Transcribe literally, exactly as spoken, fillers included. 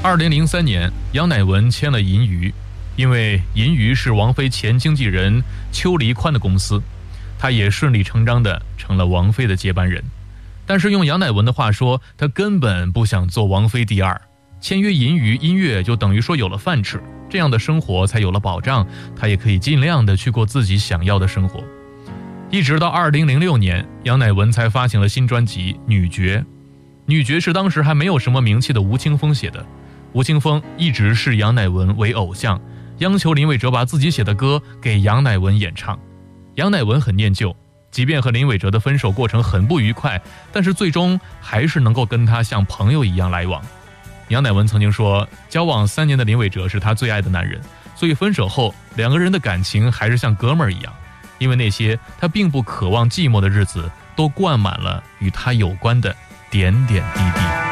二零零三年，杨乃文签了银娱，因为银娱是王菲前经纪人邱黎宽的公司，他也顺理成章地成了王菲的接班人。但是用杨乃文的话说，他根本不想做王菲第二。签约银娱音乐就等于说有了饭吃，这样的生活才有了保障，他也可以尽量的去过自己想要的生活。一直到二零零六年，杨乃文才发行了新专辑《女爵》。《女爵》是当时还没有什么名气的吴青峰写的，吴青峰一直视杨乃文为偶像，央求林伟哲把自己写的歌给杨乃文演唱。杨乃文很念旧，即便和林伟哲的分手过程很不愉快，但是最终还是能够跟他像朋友一样来往。杨乃文曾经说，交往三年的林伟哲是他最爱的男人，所以分手后两个人的感情还是像哥们儿一样，因为那些他并不渴望寂寞的日子都灌满了与他有关的点点滴滴。